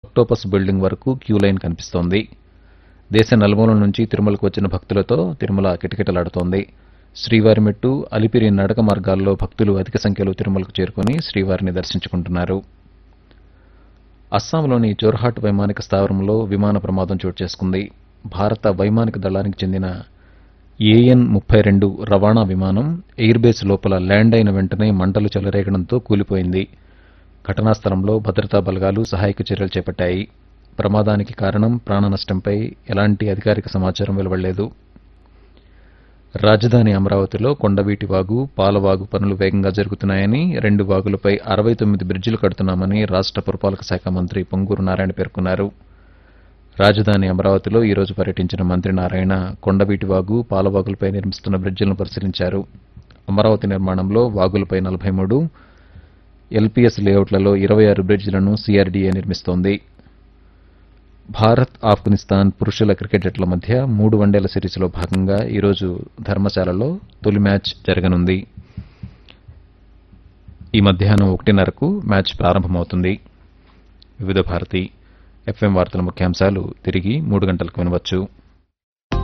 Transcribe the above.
Octopus building వరకు queue line కనిపిస్తోంది. దేశ నలుమూలల నుంచి తిరుమలకు వచ్చిన భక్తులతో తిరుమల కిటకిటలాడుతోంది. శ్రీవారిమెట్టు, అలిపిరి నడక మార్గాల్లో భక్తులు అధిక సంఖ్యలో తిరుమలకు చేరుకుని శ్రీవారిని దర్శించుకుంటున్నారు. అస్సాంలోని జోర్హాట్ వైమానిక స్థావరంలో విమాన ప్రమాదం చోటు చేసుకుంది. భారత వైమానిక దళానికి చెందిన AN-32 రవాణా విమానం ఎయిర్బేస్ లోపల ల్యాండ్ అయిన వెంటనే మంటలు చెలరేగడంతో కూలిపోయింది. ఘటనా స్థలంలో భద్రతా బలగాలు సహాయక చర్యలు చేపట్టాయి. ప్రమాదానికి కారణం, ప్రాణ నష్టంపై ఎలాంటి అధికారిక సమాచారం వెలువడలేదు. రాజధాని అమరావతిలో కొండవీటి వాగు, పాలవాగు పనులు వేగంగా జరుగుతున్నాయని, 2 వాగులపై 69 బ్రిడ్జిలు కడుతున్నామని రాష్ట్ర పురపాలక శాఖ మంత్రి పొంగూరు నారాయణ పేర్కొన్నారు. రాజధాని అమరావతిలో ఈ రోజు పర్యటించిన మంత్రి నారాయణ కొండవీటి వాగు, పాలవాగులపై నిర్మిస్తున్న బ్రిడ్జిలను పరిశీలించారు. అమరావతి నిర్మాణంలో వాగులపై 43, LPS లేఅవుట్లలో 26 బ్రిడ్జిలను CRDA నిర్మిస్తోంది. భారత్, ఆఫ్ఘనిస్తాన్ పురుషుల క్రికెట్ జట్ల మధ్య 3 వన్డేల సిరీస్లో భాగంగా ఈరోజు ధర్మశాలలో తొలి మ్యాచ్ జరగనుంది. ఈ మధ్యాహ్నం 1:30కు మ్యాచ్ ప్రారంభమవుతుంది. వివిధ భారతి FM వార్తల ముఖ్యాంశాలు తిరిగి 3 గంటలకు వినవచ్చు.